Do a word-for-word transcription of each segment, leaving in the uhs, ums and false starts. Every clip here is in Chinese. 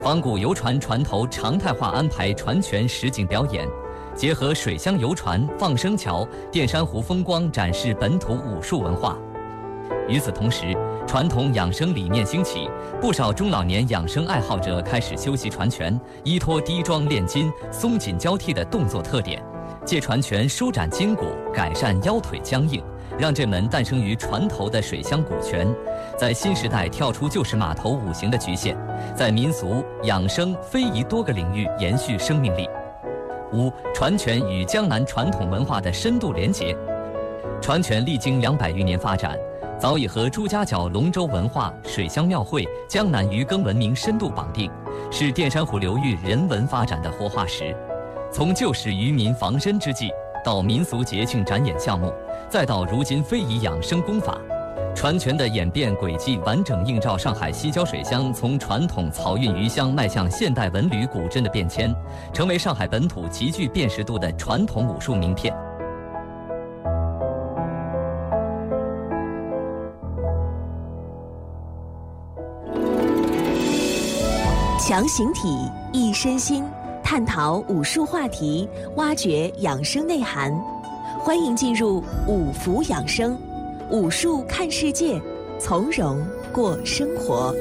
仿古游船船头常态化安排船泉实景表演，结合水乡游船、放生桥、淀山湖风光，展示本土武术文化。与此同时，传统养生理念兴起，不少中老年养生爱好者开始修习传拳，依托低桩练筋、松紧交替的动作特点，借传拳舒展筋骨，改善腰腿僵硬，让这门诞生于船头的水乡古拳，在新时代跳出旧时码头五行的局限，在民俗、养生、非遗多个领域延续生命力。五、传拳与江南传统文化的深度连结。传拳历经两百余年发展，早已和朱家角龙舟文化、水乡庙会、江南渔耕文明深度绑定，是淀山湖流域人文发展的活化石。从旧时渔民防身之计，到民俗节庆展演项目，再到如今非遗养生功法，传拳的演变轨迹完整映照上海西郊水乡从传统漕运渔乡迈向现代文旅古镇的变迁，成为上海本土极具辨识度的传统武术名片。 强形体，益身心，探讨武术话题，挖掘养生内涵。欢迎进入五福养生，武术看世界，从容过生活。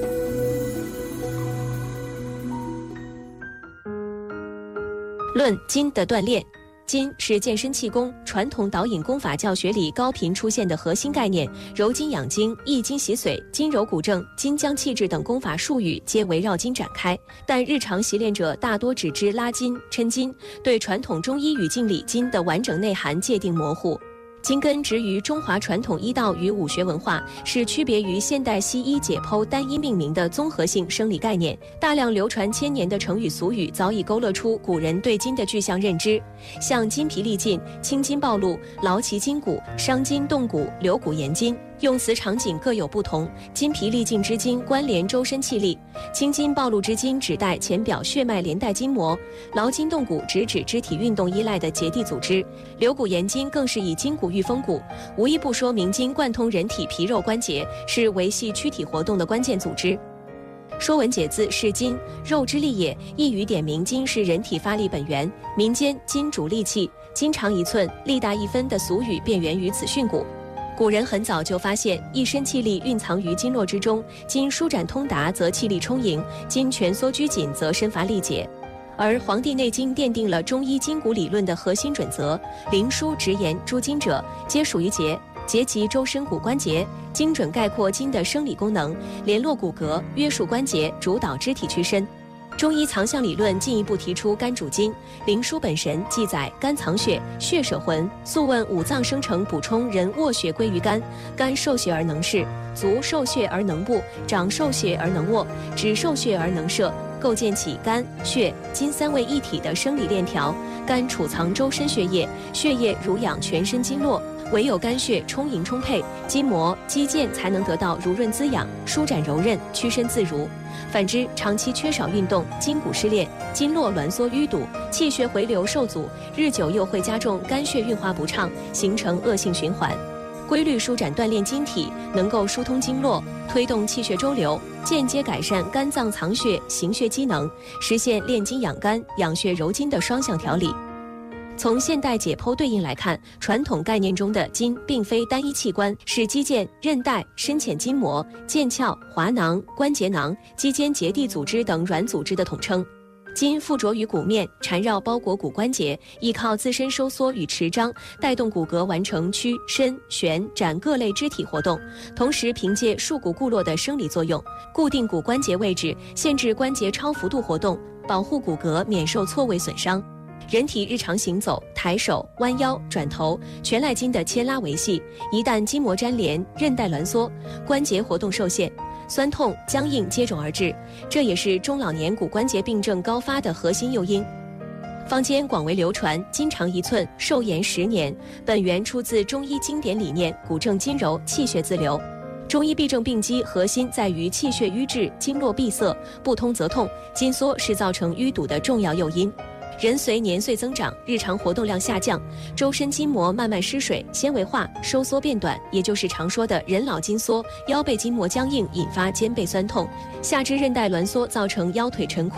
论筋的锻炼。筋是健身气功传统导引功法教学里高频出现的核心概念，柔筋养筋、益筋洗髓、筋柔骨正、筋僵气滞等功法术语皆围绕筋展开，但日常习练者大多只知拉筋、抻筋，对传统中医语境里筋的完整内涵界定模糊。筋根植于中华传统医道与武学文化，是区别于现代西医解剖单一命名的综合性生理概念。大量流传千年的成语俗语早已勾勒出古人对筋的具象认知，像筋疲力尽、青筋暴露、劳其筋骨、伤筋动骨、留骨延筋，用词场景各有不同。筋疲力尽之筋关联周身气力，青筋暴露之筋指代前表血脉连带筋膜，劳筋动骨直指肢体运动依赖的结缔组织，留骨延筋更是以筋骨愈风骨，无一不说明筋贯通人体皮肉关节，是维系躯体活动的关键组织。说文解字是筋，肉之力也，一语点明筋是人体发力本源。民间筋主力气，筋长一寸，力大一分的俗语便源于此训诂。古人很早就发现，一身气力蕴藏于经络之中，筋舒展通达则气力充盈，筋蜷缩拘谨则身乏力竭。而《黄帝内经》奠定了中医筋骨理论的核心准则，灵枢直言诸筋者，皆属于节，节即周身骨关节，精准概括筋的生理功能，联络骨骼，约束关节，主导肢体屈伸。中医藏象理论进一步提出肝主筋，灵枢本神记载肝藏血，血舍魂。素问五脏生成补充，人卧血归于肝，肝受血而能视，足受血而能步，掌受血而能握，指受血而能射，构建起肝、血、筋三位一体的生理链条。肝储藏周身血液，血液濡养全身经络，唯有肝血充盈充沛，筋膜、肌腱才能得到濡润滋养，舒展柔韧，屈伸自如。反之，长期缺少运动，筋骨失练，经络挛缩淤堵，气血回流受阻，日久又会加重肝血运化不畅，形成恶性循环。规律舒展锻炼筋体，能够疏通经络，推动气血周流，间接改善肝脏藏血、行血机能，实现炼筋养肝、养血柔筋的双向调理。从现代解剖对应来看，传统概念中的筋并非单一器官，是肌腱、韧带、深浅筋膜、腱鞘、滑囊、关节囊、肌间结缔组织等软组织的统称。筋附着于骨面，缠绕包裹骨关节，依靠自身收缩与持张，带动骨骼完成屈、伸、旋、展各类肢体活动，同时凭借束骨固络的生理作用，固定骨关节位置，限制关节超幅度活动，保护骨骼免受错位损伤。人体日常行走、抬手、弯腰、转头，全赖筋的牵拉维系。一旦筋膜粘连、韧带挛缩，关节活动受限，酸痛、僵硬接踵而至，这也是中老年骨关节病症高发的核心诱因。坊间广为流传“筋长一寸，寿延十年”，本源出自中医经典理念，骨正筋柔，气血自流。中医痹症病机核心在于气血瘀滞，经络闭塞，不通则痛，筋缩是造成淤堵的重要诱因。人随年岁增长，日常活动量下降，周身筋膜慢慢失水、纤维化、收缩变短，也就是常说的人老筋缩，腰背筋膜僵硬，引发肩背酸痛；下肢韧带挛缩，造成腰腿沉困。